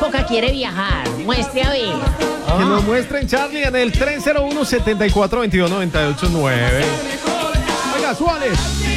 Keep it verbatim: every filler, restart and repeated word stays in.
loca quiere viajar. Muestre a ver. Que nos muestren, Charlie, en el tres cero uno, siete cuatro, dos dos, nueve ocho nueve. Oiga, Suárez.